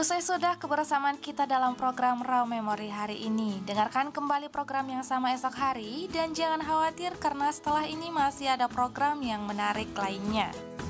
Usai sudah kebersamaan kita dalam program Raw Memory hari ini. Dengarkan kembali program yang sama esok hari dan jangan khawatir karena setelah ini masih ada program yang menarik lainnya.